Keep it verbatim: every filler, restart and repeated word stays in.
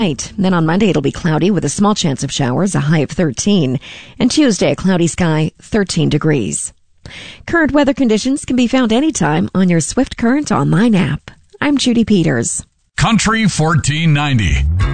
Right. Then on Monday, it'll be cloudy with a small chance of showers, a high of thirteen. And Tuesday, a cloudy sky, thirteen degrees. Current weather conditions can be found anytime on your Swift Current online app. I'm Judy Peters. Country fourteen ninety.